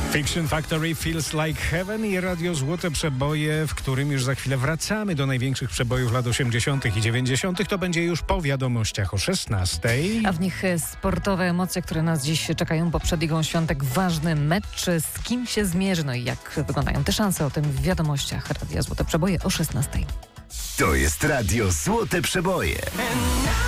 Fiction Factory, Feels Like Heaven i Radio Złote Przeboje, w którym już za chwilę wracamy do największych przebojów lat 80. i 90. To będzie już po wiadomościach o 16. A w nich sportowe emocje, które nas dziś czekają, bo przed Ligą Świątek ważny mecz. Z kim się zmierzy? No i jak wyglądają te szanse? O tym w wiadomościach Radia Złote Przeboje o 16. To jest Radio Złote Przeboje.